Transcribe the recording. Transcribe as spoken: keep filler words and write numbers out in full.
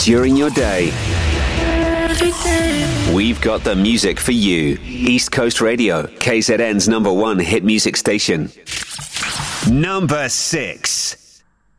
during your day. We've got the music for you. East Coast Radio, K Z N's number one hit music station. Number six.